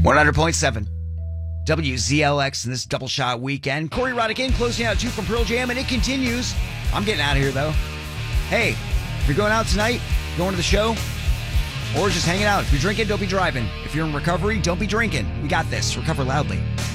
100.7 WZLX in this double shot weekend. Corey Roddick in, closing out 2 from Pearl Jam, and it continues. I'm getting out of here, though. Hey, if you're going out tonight, going to the show, or just hanging out, if you're drinking, don't be driving. If you're in recovery, don't be drinking. We got this. Recover loudly.